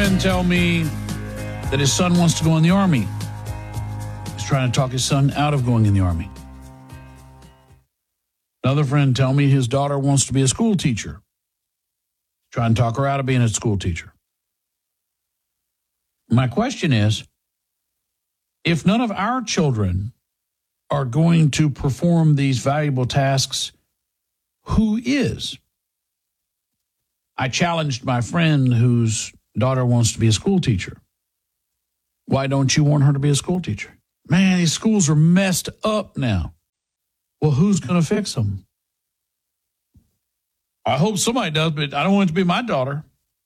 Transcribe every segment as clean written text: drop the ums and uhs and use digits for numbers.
friend tell me that his son wants to go in the Army. He's trying to talk his son out of going in the Army. Another friend tell me his daughter wants to be a school teacher. Trying to talk her out of being a school teacher. My question is, if none of our children are going to perform these valuable tasks, who is? I challenged my friend whose daughter wants to be a school teacher. Why don't you want her to be a school teacher? Man, these schools are messed up now. Well, who's going to fix them? I hope somebody does, but I don't want it to be my daughter.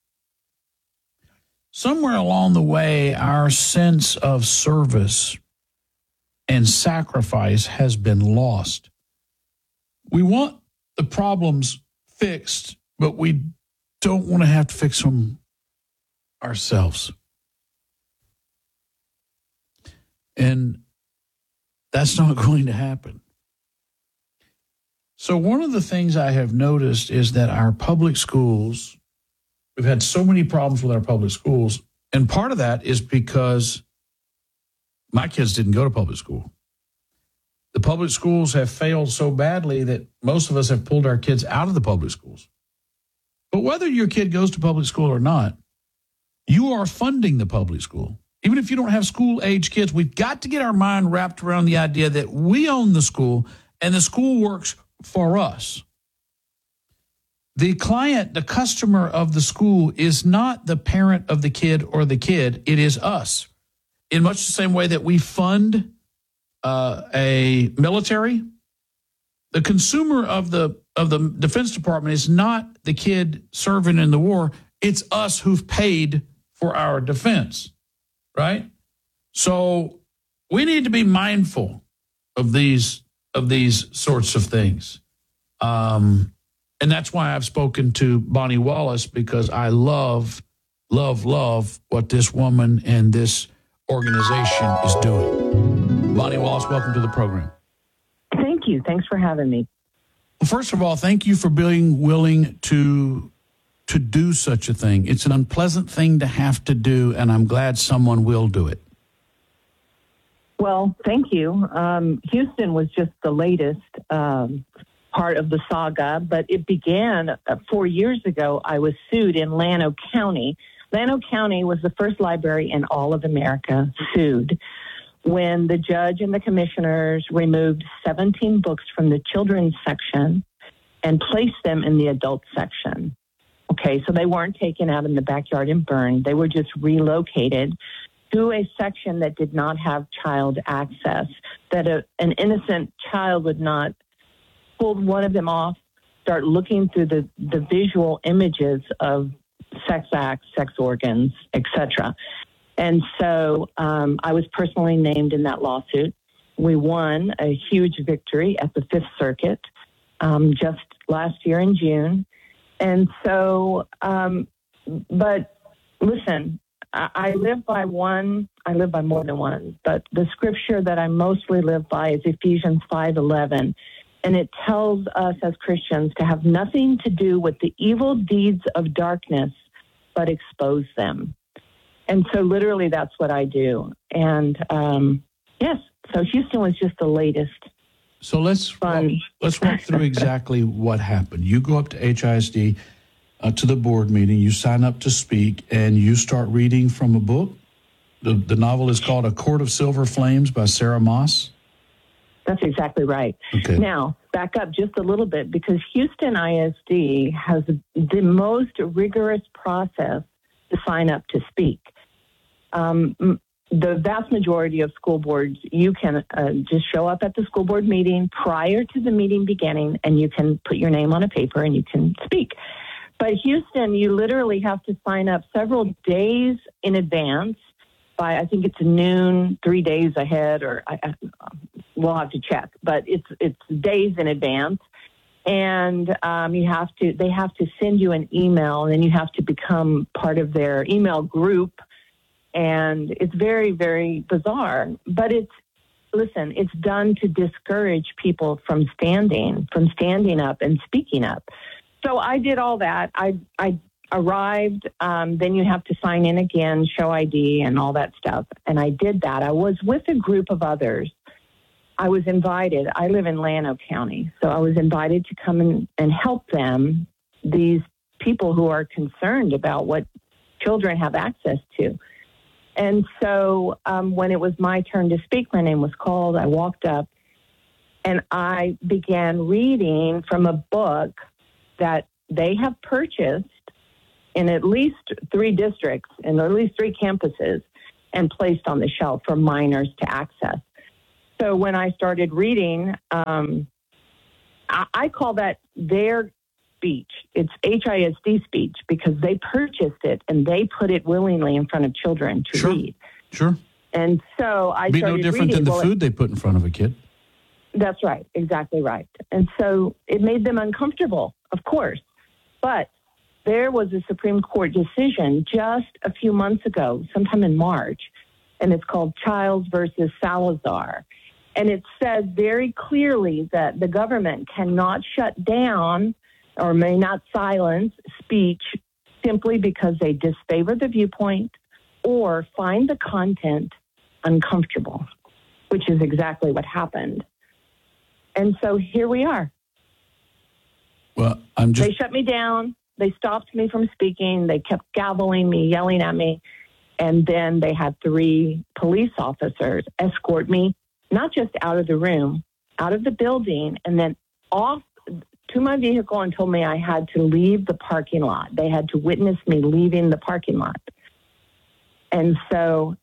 Somewhere along the way, our sense of service and sacrifice has been lost. We want the problems fixed, but we don't want to have to fix them ourselves. And that's not going to happen. So one of the things I have noticed is that our public schools, we've had so many problems with our public schools, and part of that is because my kids didn't go to public school. The public schools have failed so badly that most of us have pulled our kids out of the public schools. But whether your kid goes to public school or not, you are funding the public school. Even if you don't have school-age kids, we've got to get our mind wrapped around the idea that we own the school and the school works for us. The client, the customer of the school is not the parent of the kid or the kid. It is us. In much the same way that we fund a military, the consumer of the Defense Department is not the kid serving in the war. It's us who've paid for our defense, right? So we need to be mindful of these sorts of things. And that's why I've spoken to Bonnie Wallace, because I love what this woman and this organization is doing. Bonnie Wallace, welcome to the program. Thank you. Thanks for having me. Well, first of all, thank you for being willing to do such a thing. It's an unpleasant thing to have to do, and I'm glad someone will do it. Well, thank you. Houston was just the latest part of the saga, but it began 4 years ago. I was sued in Llano County. Llano County was the first library in all of America sued when the judge and the commissioners removed 17 books from the children's section and placed them in the adult section. Okay, so they weren't taken out in the backyard and burned. They were just relocated to a section that did not have child access, that an innocent child would not pull one of them off, start looking through the visual images of sex acts, sex organs, etc. And so I was personally named in that lawsuit. We won a huge victory at the Fifth Circuit just last year in June. And so, but listen, I live by more than one, but the scripture that I mostly live by is Ephesians 5:11. And it tells us as Christians to have nothing to do with the evil deeds of darkness, but expose them. And so literally that's what I do. And yes, so Houston was just the latest. So let's walk through exactly what happened. You go up to HISD, to the board meeting, you sign up to speak, and you start reading from a book. The novel is called A Court of Silver Flames by Sarah Moss. That's exactly right. Okay. Now, back up just a little bit, because Houston ISD has the most rigorous process to sign up to speak. The vast majority of school boards, you can just show up at the school board meeting prior to the meeting beginning, and you can put your name on a paper and you can speak. But Houston, you literally have to sign up several days in advance by, I think it's noon, 3 days ahead, or we'll have to check, but it's days in advance. And they have to send you an email, and then you have to become part of their email group. And it's very, very bizarre. But it's done to discourage people from standing up and speaking up. So I did all that. I arrived, then you have to sign in again, show ID and all that stuff. And I did that. I was with a group of others. I was invited. I live in Llano County, so I was invited to come in and help them, these people who are concerned about what children have access to. And so when it was my turn to speak, my name was called. I walked up and I began reading from a book that they have purchased in at least 3 districts and at least 3 campuses and placed on the shelf for minors to access. So when I started reading, I call that their speech. It's HISD speech because they purchased it and they put it willingly in front of children to read. Sure. And so I Be started no different reading, than the food they put in front of a kid. That's right. Exactly right. And so it made them uncomfortable, of course. But there was a Supreme Court decision just a few months ago, sometime in March, and it's called Childs versus Salazar. And it says very clearly that the government cannot shut down or may not silence speech simply because they disfavor the viewpoint or find the content uncomfortable, which is exactly what happened. And so here we are. Well, They shut me down. They stopped me from speaking. They kept gaveling me, yelling at me. And then they had 3 police officers escort me, not just out of the room, out of the building, and then off to my vehicle and told me I had to leave the parking lot. They had to witness me leaving the parking lot. And so,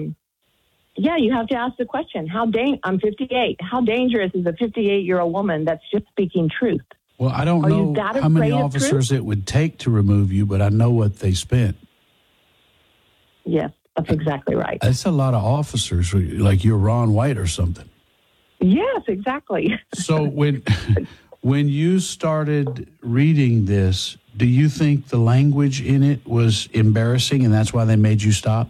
you have to ask the question, I'm 58. How dangerous is a 58-year-old woman that's just speaking truth? Well, I don't know how many officers it would take to remove you, but I know what they spent. Yes, that's exactly right. That's a lot of officers, like you're Ron White or something. Yes, exactly. So when you started reading this, do you think the language in it was embarrassing and that's why they made you stop?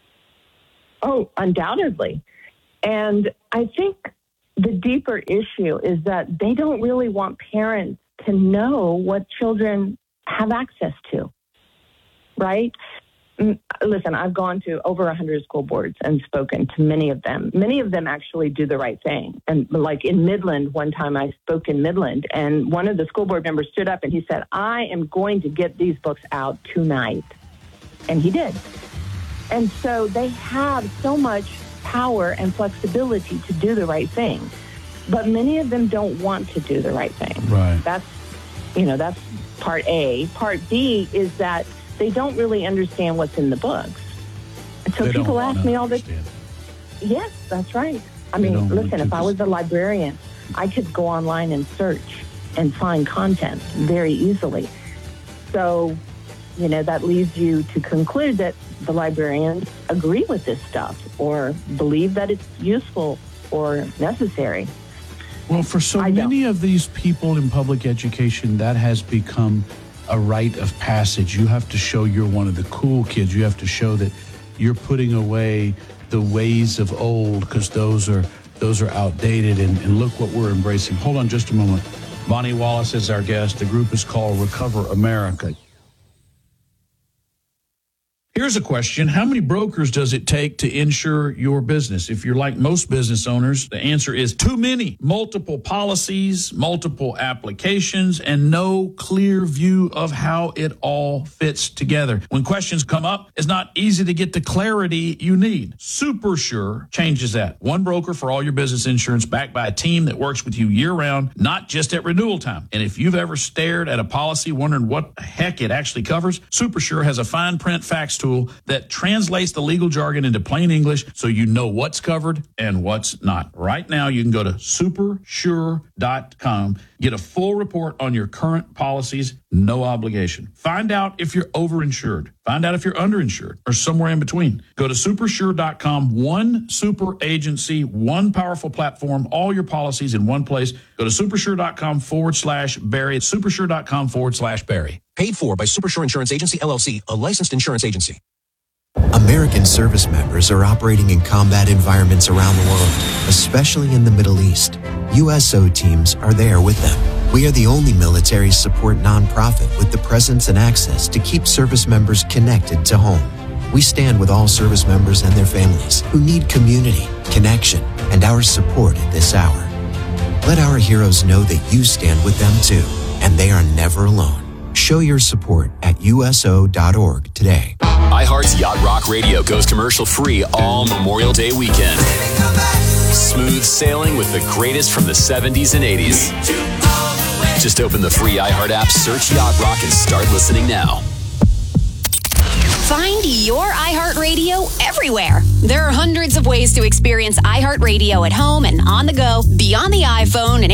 Oh, undoubtedly. And I think the deeper issue is that they don't really want parents to know what children have access to, right? Listen, I've gone to over 100 school boards and spoken to many of them. Many of them actually do the right thing. And like in Midland, one time I spoke in Midland, and one of the school board members stood up and he said, I am going to get these books out tonight. And he did. And so they have so much power and flexibility to do the right thing. But many of them don't want to do the right thing. Right. That's part A. Part B is that they don't really understand what's in the books. And so people ask me all the time. Yes, that's right. I mean, listen, if I was a librarian, I could go online and search and find content very easily. So, that leads you to conclude that the librarians agree with this stuff or believe that it's useful or necessary. Well, for so many of these people in public education, that has become a rite of passage. You have to show you're one of the cool kids. You have to show that you're putting away the ways of old because those are outdated. And look what we're embracing. Hold on just a moment. Bonnie Wallace is our guest. The group is called Recover America. Here's a question. How many brokers does it take to insure your business? If you're like most business owners, the answer is too many. Multiple policies, multiple applications, and no clear view of how it all fits together. When questions come up, it's not easy to get the clarity you need. SuperSure changes that. One broker for all your business insurance backed by a team that works with you year-round, not just at renewal time. And if you've ever stared at a policy wondering what the heck it actually covers, SuperSure has a fine print facts tool that translates the legal jargon into plain English so you know what's covered and what's not. Right now, you can go to supersure.com, get a full report on your current policies, no obligation. Find out if you're overinsured. Find out if you're underinsured or somewhere in between. Go to supersure.com, one super agency, one powerful platform, all your policies in one place. Go to supersure.com/Barry. It's supersure.com/Barry. Paid for by Supersure Insurance Agency, LLC, a licensed insurance agency. American service members are operating in combat environments around the world, especially in the Middle East. USO teams are there with them. We are the only military support nonprofit with the presence and access to keep service members connected to home. We stand with all service members and their families who need community, connection, and our support at this hour. Let our heroes know that you stand with them too, and they are never alone. Show your support at USO.org today. iHeart's Yacht Rock Radio goes commercial-free all Memorial Day weekend. Smooth sailing with the greatest from the 70s and 80s. Just open the free iHeart app, search Yacht Rock, and start listening now. Find your iHeartRadio everywhere. There are hundreds of ways to experience iHeartRadio at home and on the go, beyond the iPhone and